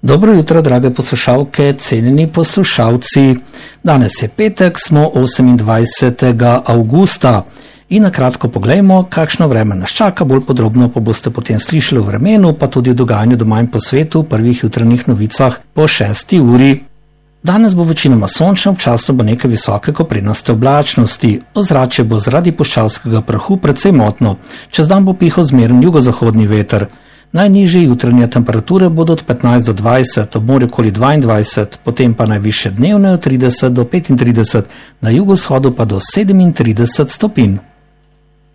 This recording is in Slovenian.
Dobro jutro, drage poslušalke, cenjeni poslušalci. Danes je petek, smo 28. avgusta in na kratko poglejmo, kakšno vreme nas čaka, bolj podrobno pa boste potem slišali o vremenu, pa tudi o dogajanju doma in po svetu v prvih jutranjih novicah po 6. uri. Danes bo večinoma sončno, občasno bo nekaj visoke koprenaste oblačnosti. Ozračje bo zaradi puščavskega prahu precej motno, čez dan bo pihal zmeren jugozahodni veter. Najnižje jutranje temperature bodo od 15 do 20, ob morju okoli 22, potem pa najvišje dnevne od 30 do 35, na jugovzhodu pa do 37 stopinj.